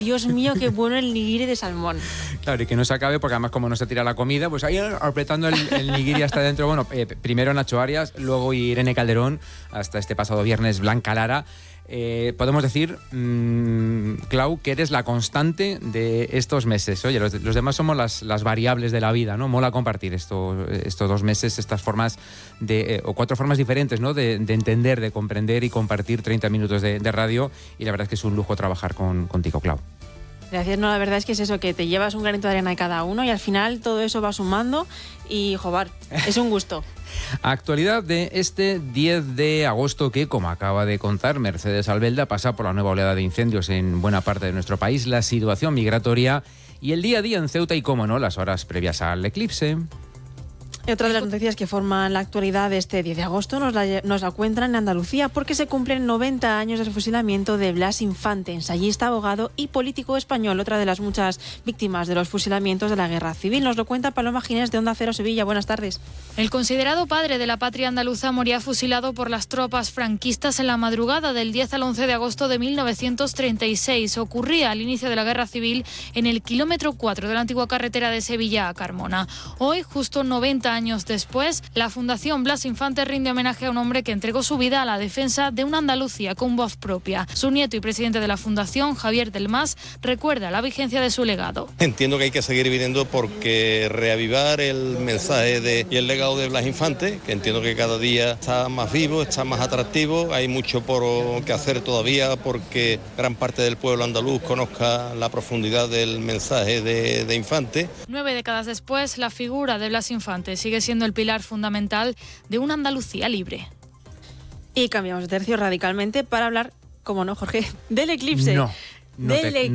Dios mío, qué bueno el nigiri de salmón. Claro, y que no se acabe, porque además como no se tira la comida, pues ahí apretando el nigiri hasta dentro. Bueno, primero Nacho Arias, luego Irene Calderón, hasta este pasado viernes Blanca Lara. Podemos decir, Clau, que eres la constante de estos meses. Oye, los demás somos las variables de la vida, ¿no? Mola compartir estos 2 meses, estas formas o 4 formas diferentes, ¿no? De entender, de comprender y compartir 30 minutos de radio. Y la verdad es que es un lujo trabajar contigo, Clau. Gracias, no, la verdad es que es eso, que te llevas un granito de arena de cada uno y al final todo eso va sumando y, joder, es un gusto. Actualidad de este 10 de agosto que, como acaba de contar Mercedes Albelda, pasa por la nueva oleada de incendios en buena parte de nuestro país, la situación migratoria y el día a día en Ceuta y, cómo no, las horas previas al eclipse. Y otra de las noticias que forman la actualidad de este 10 de agosto nos la cuentan en Andalucía porque se cumplen 90 años del fusilamiento de Blas Infante, ensayista, abogado y político español, otra de las muchas víctimas de los fusilamientos de la Guerra Civil. Nos lo cuenta Paloma Ginés de Onda Cero Sevilla. Buenas tardes. El considerado padre de la patria andaluza moría fusilado por las tropas franquistas en la madrugada del 10 al 11 de agosto de 1936. Ocurría al inicio de la Guerra Civil en el kilómetro 4 de la antigua carretera de Sevilla a Carmona. Hoy, justo 90 años después, la Fundación Blas Infante rinde homenaje a un hombre que entregó su vida a la defensa de una Andalucía con voz propia. Su nieto y presidente de la Fundación, Javier del Mas, recuerda la vigencia de su legado. Entiendo que hay que seguir viviendo porque reavivar el mensaje y el legado de Blas Infante, que entiendo que cada día está más vivo, está más atractivo, hay mucho por que hacer todavía porque gran parte del pueblo andaluz conozca la profundidad del mensaje de Infante. 9 décadas después, la figura de Blas Infante sigue siendo el pilar fundamental de una Andalucía libre. Y cambiamos de tercio radicalmente para hablar, como no, Jorge, del eclipse. No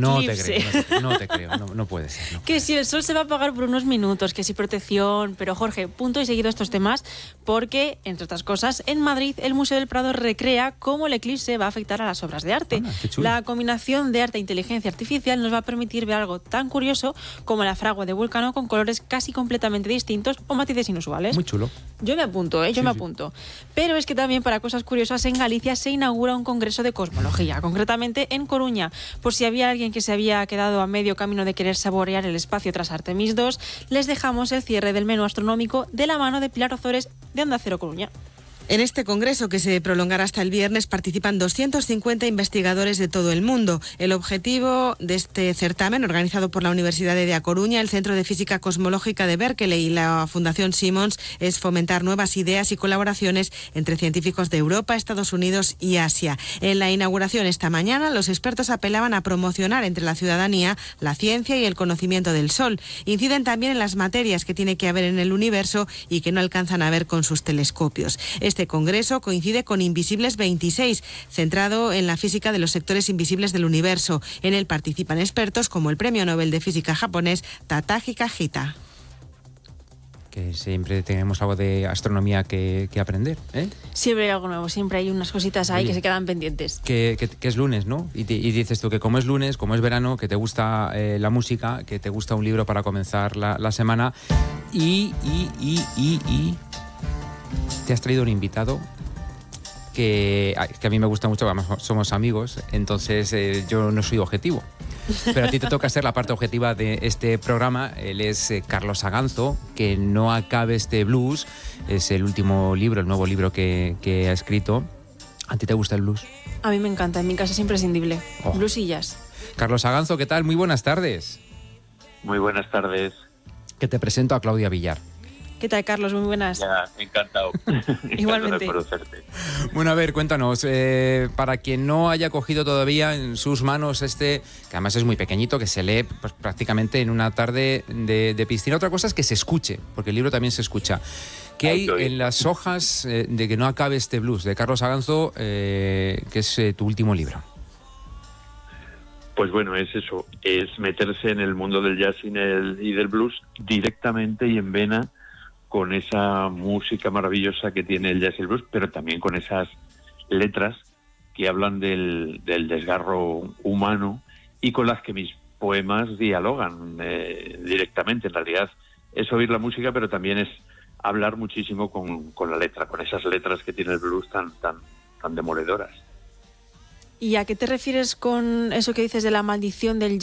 te creo, no puede ser. No. Que si el sol se va a apagar por unos minutos, que si protección, pero Jorge, punto y seguido estos temas, porque, entre otras cosas, en Madrid el Museo del Prado recrea cómo el eclipse va a afectar a las obras de arte. La combinación de arte e inteligencia artificial nos va a permitir ver algo tan curioso como la fragua de Vulcano con colores casi completamente distintos o matices inusuales. Muy chulo. Yo me apunto, me apunto. Pero es que también para cosas curiosas en Galicia se inaugura un congreso de cosmología, concretamente en Coruña. Por si había alguien que se había quedado a medio camino de querer saborear el espacio tras Artemis II, les dejamos el cierre del menú astronómico de la mano de Pilar Ozores de Onda Cero Coruña. En este congreso, que se prolongará hasta el viernes, participan 250 investigadores de todo el mundo. El objetivo de este certamen, organizado por la Universidad de A Coruña, el Centro de Física Cosmológica de Berkeley y la Fundación Simons, es fomentar nuevas ideas y colaboraciones entre científicos de Europa, Estados Unidos y Asia. En la inauguración esta mañana, los expertos apelaban a promocionar entre la ciudadanía la ciencia y el conocimiento del Sol. Inciden también en las materias que tiene que haber en el universo y que no alcanzan a ver con sus telescopios. Este congreso coincide con Invisibles 26, centrado en la física de los sectores invisibles del universo. En él participan expertos como el Premio Nobel de Física japonés Tadashi Kajita. Que siempre tenemos algo de astronomía que aprender, ¿eh? Siempre hay algo nuevo, siempre hay unas cositas ahí que se quedan pendientes. Que es lunes, ¿no? Y dices tú que como es lunes, como es verano, que te gusta la música, que te gusta un libro para comenzar la semana y te has traído un invitado que a mí me gusta mucho, además somos amigos, entonces yo no soy objetivo. Pero a ti te toca ser la parte objetiva de este programa. Él es Carlos Aganzo, que no acabe este blues. Es el último libro, el nuevo libro que ha escrito. ¿A ti te gusta el blues? A mí me encanta, en mi casa es imprescindible. Blues y jazz. Carlos Aganzo, ¿qué tal? Muy buenas tardes. Muy buenas tardes. Que te presento a Claudia Villar. ¿Qué tal, Carlos? Muy buenas. Ya, encantado. Igualmente. De conocerte. Bueno, a ver, cuéntanos, para quien no haya cogido todavía en sus manos que además es muy pequeñito, que se lee pues, prácticamente en una tarde de piscina. Otra cosa es que se escuche, porque el libro también se escucha. ¿Qué hay en las hojas de que no acabe este blues de Carlos Aganzo, que es tu último libro? Pues bueno, es eso, es meterse en el mundo del jazz y del blues directamente y en vena, con esa música maravillosa que tiene el jazz y el blues, pero también con esas letras que hablan del desgarro humano y con las que mis poemas dialogan directamente. En realidad es oír la música, pero también es hablar muchísimo con la letra, con esas letras que tiene el blues tan demoledoras. ¿Y a qué te refieres con eso que dices de la maldición del jazz?